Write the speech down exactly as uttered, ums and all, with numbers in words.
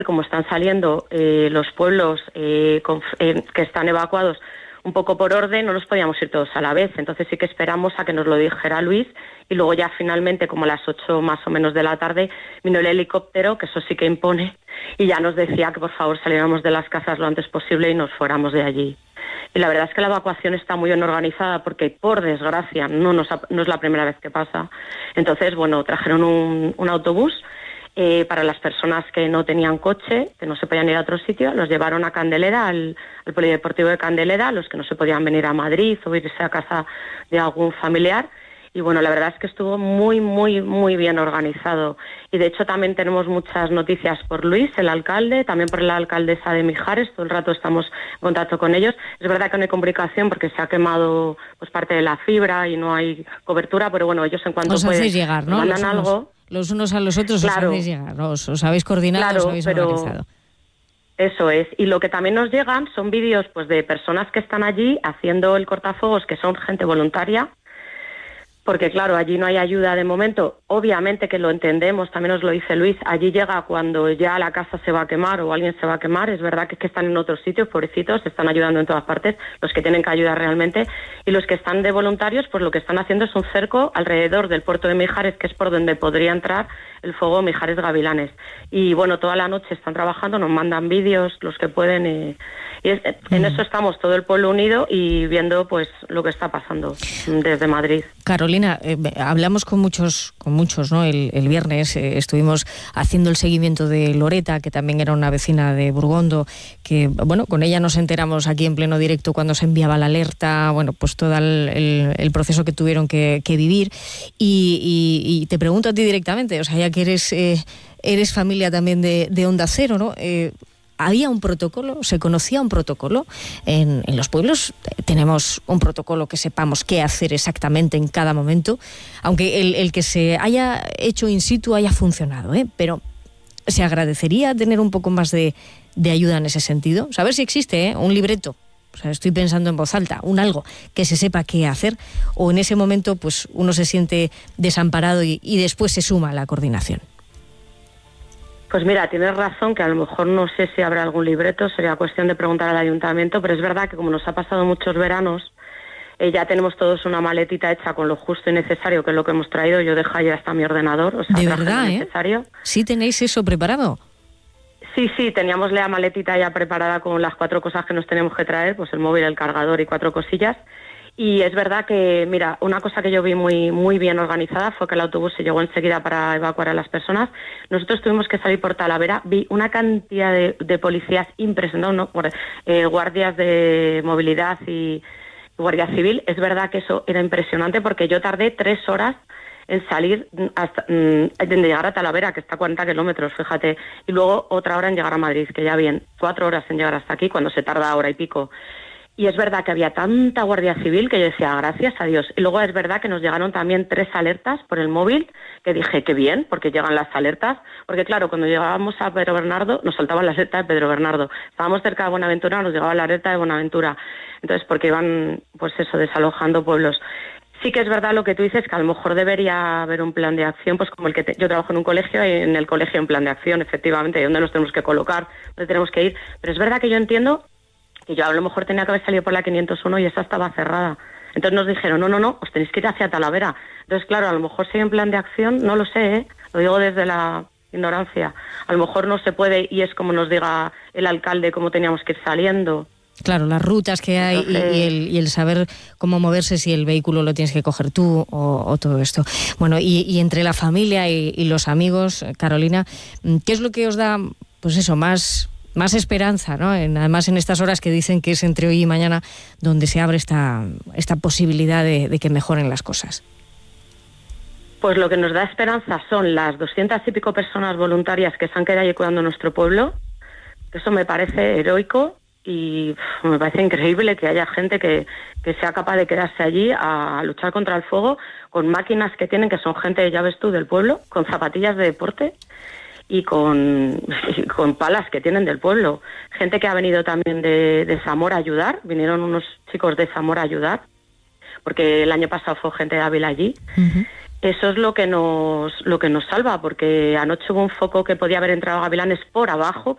como están saliendo eh, los pueblos eh, con, eh, que están evacuados un poco por orden, no nos podíamos ir todos a la vez. Entonces sí que esperamos a que nos lo dijera Luis y luego ya finalmente, como a las ocho más o menos de la tarde, vino el helicóptero, que eso sí que impone, y ya nos decía que por favor saliéramos de las casas lo antes posible y nos fuéramos de allí. Y la verdad es que la evacuación está muy bien organizada porque, por desgracia, no, nos ha, no es la primera vez que pasa. Entonces, bueno, trajeron un, un autobús eh, para las personas que no tenían coche, que no se podían ir a otro sitio, los llevaron a Candelera, al, al Polideportivo de Candelera, los que no se podían venir a Madrid o irse a casa de algún familiar. Y bueno, la verdad es que estuvo muy, muy, muy bien organizado. Y de hecho también tenemos muchas noticias por Luis, el alcalde, también por la alcaldesa de Mijares, todo el rato estamos en contacto con ellos. Es verdad que no hay comunicación porque se ha quemado pues parte de la fibra y no hay cobertura, pero bueno, ellos en cuanto os pueden, hacéis llegar, ¿no? mandan los unos, algo. Los unos a los otros claro, os hacéis llegar, ¿no? os, os habéis coordinado, claro, os habéis pero organizado. Eso es. Y lo que también nos llegan son vídeos pues de personas que están allí haciendo el cortafuegos, que son gente voluntaria, porque claro, allí no hay ayuda de momento. Obviamente que lo entendemos, también nos lo dice Luis, allí llega cuando ya la casa se va a quemar o alguien se va a quemar. Es verdad que es que están en otros sitios, pobrecitos, están ayudando en todas partes, los que tienen que ayudar realmente, y los que están de voluntarios, pues lo que están haciendo es un cerco alrededor del puerto de Mijares, que es por donde podría entrar el fuego Mijares Gavilanes. Y bueno, toda la noche están trabajando, nos mandan vídeos, los que pueden, y, y es, en eso estamos todo el pueblo unido y viendo pues lo que está pasando desde Madrid. Carolina, eh, hablamos con muchos, con muchos, ¿no? El, el viernes eh, estuvimos haciendo el seguimiento de Loreta, que también era una vecina de Burgondo, que bueno, con ella nos enteramos aquí en pleno directo cuando se enviaba la alerta, bueno, pues todo el, el, el proceso que tuvieron que, que vivir. Y, y, y te pregunto a ti directamente, o sea, ya que eres eh, eres familia también de, de Onda Cero, ¿no? Eh, ¿Había un protocolo? ¿Se conocía un protocolo? En, en los pueblos tenemos un protocolo que sepamos qué hacer exactamente en cada momento, aunque el, el que se haya hecho in situ haya funcionado, ¿eh? Pero se agradecería tener un poco más de, de ayuda en ese sentido. Saber si existe, ¿eh? Un libreto. O sea, estoy pensando en voz alta, un algo que se sepa qué hacer, o en ese momento pues uno se siente desamparado y, y después se suma a la coordinación. Pues mira, tienes razón, que a lo mejor no sé si habrá algún libreto, sería cuestión de preguntar al ayuntamiento, pero es verdad que como nos ha pasado muchos veranos, eh, ya tenemos todos una maletita hecha con lo justo y necesario, que es lo que hemos traído. Yo dejo ya hasta mi ordenador, o sea, de traje verdad, lo ¿eh? necesario. ¿Sí tenéis eso preparado? Sí, sí, teníamos la maletita ya preparada con las cuatro cosas que nos tenemos que traer, pues el móvil, el cargador y cuatro cosillas. Y es verdad que, mira, una cosa que yo vi muy muy bien organizada fue que el autobús se llegó enseguida para evacuar a las personas. Nosotros tuvimos que salir por Talavera, vi una cantidad de, de policías impresionantes, ¿no? eh, guardias de movilidad y guardia civil. Es verdad que eso era impresionante porque yo tardé tres horas en salir hasta en llegar a Talavera, que está a cuarenta kilómetros, fíjate, y luego otra hora en llegar a Madrid, que ya bien, cuatro horas en llegar hasta aquí, cuando se tarda hora y pico. Y es verdad que había tanta guardia civil que yo decía, gracias a Dios. Y luego es verdad que nos llegaron también tres alertas por el móvil, que dije, qué bien, porque llegan las alertas. Porque claro, cuando llegábamos a Pedro Bernardo, nos saltaba la alerta de Pedro Bernardo. Estábamos cerca de Buenaventura, nos llegaba la alerta de Buenaventura. Entonces, porque iban, pues eso, desalojando pueblos. Sí que es verdad lo que tú dices, que a lo mejor debería haber un plan de acción, pues como el que te, yo trabajo en un colegio, y en el colegio un plan de acción, efectivamente, dónde nos tenemos que colocar, dónde tenemos que ir. Pero es verdad que yo entiendo que yo a lo mejor tenía que haber salido por la quinientos uno y esa estaba cerrada. Entonces nos dijeron, no, no, no, os tenéis que ir hacia Talavera. Entonces, claro, a lo mejor si hay un plan de acción, no lo sé, ¿eh? Lo digo desde la ignorancia. A lo mejor no se puede y es como nos diga el alcalde cómo teníamos que ir saliendo. Claro, las rutas que hay. Entonces, y, y, el, y el saber cómo moverse, si el vehículo lo tienes que coger tú o, o todo esto. Bueno, y, y entre la familia y, y los amigos, Carolina, ¿qué es lo que os da, pues eso, más... más esperanza, ¿no? En, además en estas horas que dicen que es entre hoy y mañana donde se abre esta, esta posibilidad de, de que mejoren las cosas? Pues lo que nos da esperanza son las doscientas y pico personas voluntarias que se han quedado ahí cuidando nuestro pueblo. Eso me parece heroico y uf, me parece increíble que haya gente que, que sea capaz de quedarse allí a luchar contra el fuego con máquinas que tienen, que son gente, ya ves tú, del pueblo, con zapatillas de deporte y con, y con palas que tienen del pueblo. Gente que ha venido también de, de Zamora a ayudar, vinieron unos chicos de Zamora a ayudar, porque el año pasado fue gente de Ávila allí. Uh-huh. Eso es lo que nos lo que nos salva, porque anoche hubo un foco que podía haber entrado a Gavilanes por abajo,